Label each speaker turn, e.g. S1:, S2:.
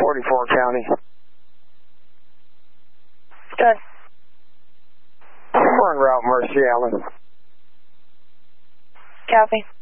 S1: 44 County.
S2: Good.
S1: We're en route, Mercy Allen.
S2: Copy.